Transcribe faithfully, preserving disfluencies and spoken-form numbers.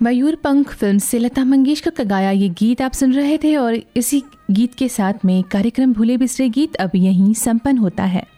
मयूरपंख film से लता मंगेशकर का गाया ये गीत आप सुन रहे थे और इसी गीत के साथ में कार्यक्रम भूले बिसरे गीत अब यहीं संपन्न होता है।